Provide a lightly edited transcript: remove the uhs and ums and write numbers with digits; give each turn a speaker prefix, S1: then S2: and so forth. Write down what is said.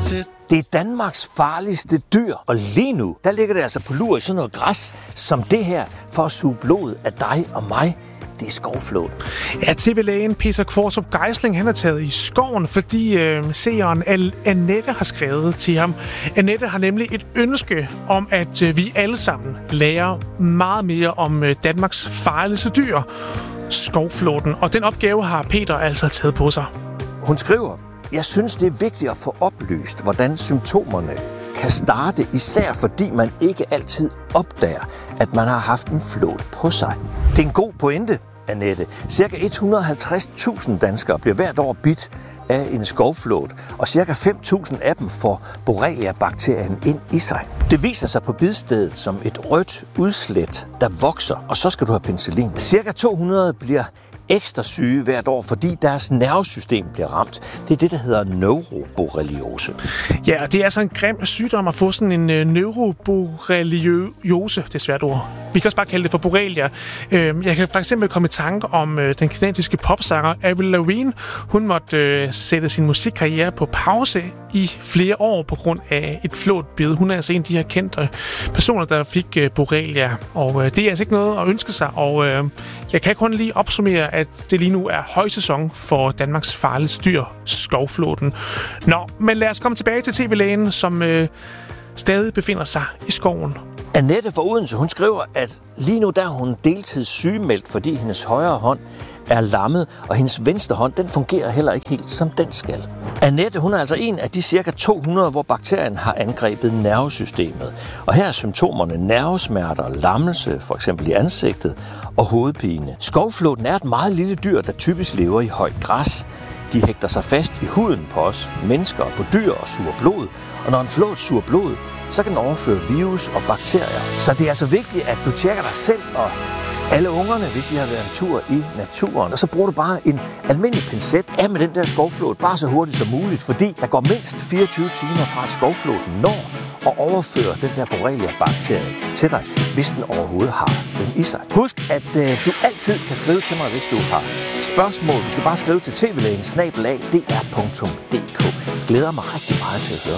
S1: Det er Danmarks farligste dyr, og lige nu, der ligger det altså på lur i sådan noget græs som det her, for at suge blodet af dig og mig. Det er skovflåten.
S2: Ja, TV-lægen Peter Kvartrup Geisling, han er taget i skoven, fordi seeren Annette har skrevet til ham. Annette har nemlig et ønske om, at vi alle sammen lærer meget mere om Danmarks farligste dyr, skovflåten. Og den opgave har Peter altså taget på sig.
S1: Hun skriver: Jeg synes, det er vigtigt at få oplyst, hvordan symptomerne kan starte, især fordi man ikke altid opdager, at man har haft en flåt på sig. Det er en god pointe, Annette. Cirka 150.000 danskere bliver hvert år bidt af en skovflåt, og cirka 5.000 af dem får Borrelia-bakterien ind i sig. Det viser sig på bidstedet som et rødt udslæt, der vokser, og så skal du have penicillin. Cirka 200 bliver ekstra syge hvert år, fordi deres nervesystem bliver ramt. Det er det, der hedder neuroborreliose.
S2: Ja, det er altså en grim sygdom at få sådan en neuroborreliose, det er svært ord. Vi kan også bare kalde det for Borrelia. Jeg kan for eksempel komme i tanke om den kanadiske popsanger Avril Lavigne. Hun måtte sætte sin musikkarriere på pause i flere år på grund af et flåtbid. Hun er altså en af de her kendte personer, der fik Borrelia. Og det er altså ikke noget at ønske sig. Og jeg kan kun lige opsummere, at det lige nu er højsæson for Danmarks farligste dyr, skovflåten. Nå, men lad os komme tilbage til TV-lægen, som stadig befinder sig i skoven.
S1: Annette fra Odense, hun skriver, at lige nu der er hun deltidssygemeldt, fordi hendes højre hånd er lammet, og hendes venstre hånd, den fungerer heller ikke helt, som den skal. Annette, hun er altså en af de cirka 200, hvor bakterien har angrebet nervesystemet. Og her er symptomerne nervesmerter, lammelse, for eksempel i ansigtet, og hovedpine. Skovflåten er et meget lille dyr, der typisk lever i højt græs. De hægter sig fast i huden på os mennesker og på dyr og suger blod. Og når en flåt suger blod, så kan den overføre virus og bakterier. Så det er altså vigtigt, at du tjekker dig selv og alle ungerne, hvis I har været en tur i naturen. Og så bruger du bare en almindelig pincet af med den der skovflåt, bare så hurtigt som muligt, fordi der går mindst 24 timer fra at skovflåten når og overfører den der Borrelia-bakterie til dig, hvis den overhovedet har den i sig. Husk, at du altid kan skrive til mig, hvis du har spørgsmål. Du skal bare skrive til tvlægen@dr.dk. Glæder mig rigtig meget til at høre